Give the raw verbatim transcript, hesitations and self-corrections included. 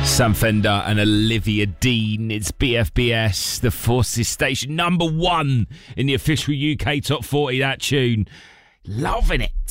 Sam Fender and Olivia Dean. It's B F B S, the Forces station, number one in the official U K Top forty, that tune. Loving it.